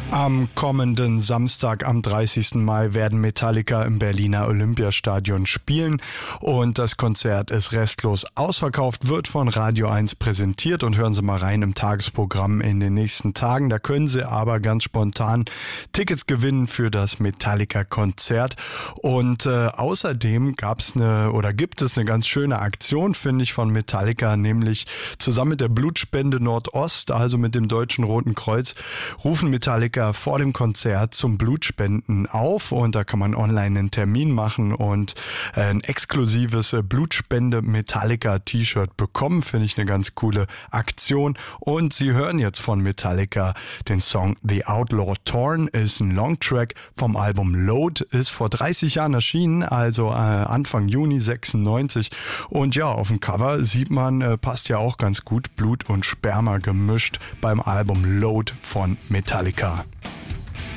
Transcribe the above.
Am kommenden Samstag, am 30. Mai, werden Metallica im Berliner Olympiastadion spielen und das Konzert ist restlos ausverkauft, wird von Radio 1 präsentiert und hören Sie mal rein im Tagesprogramm in den nächsten Tagen. Da können Sie aber ganz spontan Tickets gewinnen für das Metallica-Konzert und außerdem gibt es eine ganz schöne Aktion, finde ich, von Metallica, nämlich zusammen mit der Blutspende Nordost, also mit dem Deutschen Roten Kreuz, rufen Metallica vor dem Konzert zum Blutspenden auf und da kann man online einen Termin machen und ein exklusives Blutspende Metallica T-Shirt bekommen. Finde ich eine ganz coole Aktion und Sie hören jetzt von Metallica den Song The Outlaw Torn, ist ein Longtrack vom Album Load, ist vor 30 Jahren erschienen, also Anfang Juni 96 und ja, auf dem Cover sieht man, passt ja auch ganz gut, Blut und Sperma gemischt beim Album Load von Metallica.